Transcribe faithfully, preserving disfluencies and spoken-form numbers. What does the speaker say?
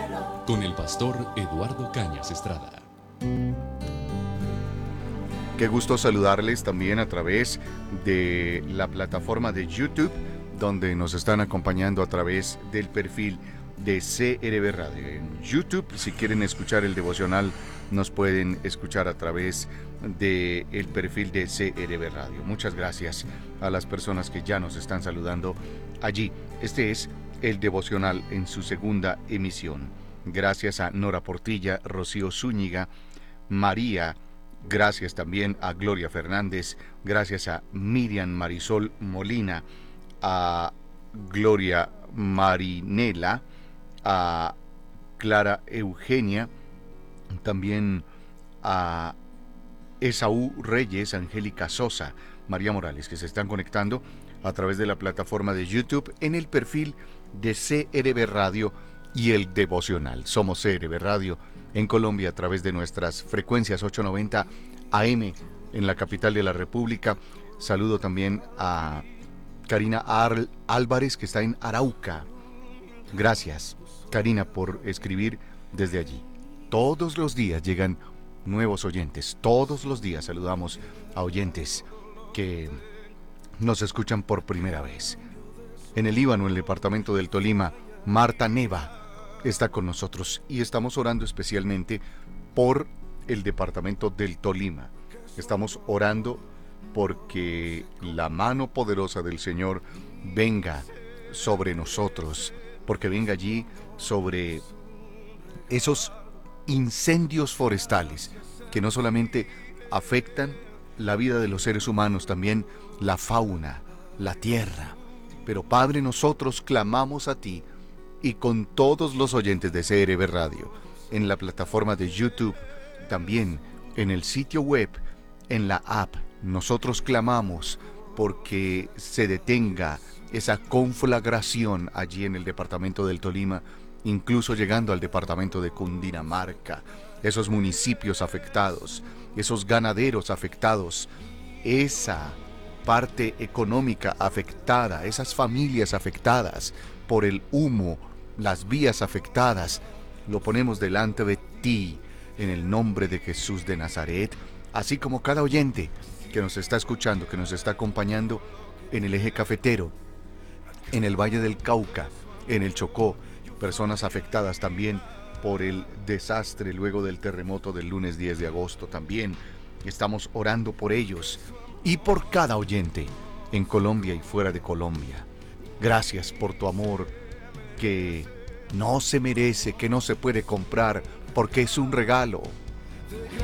con el pastor Eduardo Cañas Estrada. Qué gusto saludarles también a través de la plataforma de YouTube, donde nos están acompañando a través del perfil de C R B Radio. En YouTube, si quieren escuchar el devocional, nos pueden escuchar a través del perfil de C R B Radio. Muchas gracias a las personas que ya nos están saludando allí. Este es el devocional en su segunda emisión. Gracias a Nora Portilla, Rocío Zúñiga, María. Gracias también a Gloria Fernández, gracias a Miriam Marisol Molina, a Gloria Marinela, a Clara Eugenia, también a Esaú Reyes, Angélica Sosa, María Morales, que se están conectando a través de la plataforma de YouTube en el perfil de C R B Radio y el devocional. Somos C R B Radio en Colombia a través de nuestras frecuencias ochocientos noventa A M en la capital de la República. Saludo también a Karina Ar- Álvarez, que está en Arauca. Gracias, Karina, por escribir desde allí. Todos los días llegan nuevos oyentes. Todos los días saludamos a oyentes que nos escuchan por primera vez. En el Líbano, en el departamento del Tolima, Marta Neva está con nosotros y estamos orando especialmente por el departamento del Tolima. Estamos orando porque la mano poderosa del Señor venga sobre nosotros, porque venga allí sobre esos incendios forestales que no solamente afectan la vida de los seres humanos, también la fauna, la tierra. Pero Padre, nosotros clamamos a ti y con todos los oyentes de C R B Radio, en la plataforma de YouTube, también en el sitio web, en la app, nosotros clamamos porque se detenga esa conflagración allí en el departamento del Tolima, incluso llegando al departamento de Cundinamarca, esos municipios afectados, esos ganaderos afectados, esa parte económica afectada, esas familias afectadas por el humo, las vías afectadas, lo ponemos delante de ti en el nombre de Jesús de Nazaret, así como cada oyente que nos está escuchando, que nos está acompañando en el eje cafetero, en el Valle del Cauca, en el Chocó, personas afectadas también por el desastre luego del terremoto del lunes diez de agosto. También estamos orando por ellos y por cada oyente en Colombia y fuera de Colombia. Gracias por tu amor, que no se merece, que no se puede comprar, porque es un regalo.